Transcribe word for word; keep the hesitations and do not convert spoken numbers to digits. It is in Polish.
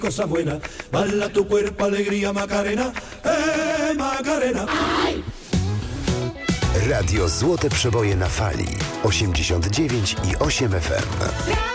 cosa buena, bala tu cuerpo, alegría, Macarena, eh, Macarena. Radio Złote Przeboje na fali osiemdziesiąt dziewięć i osiem F M.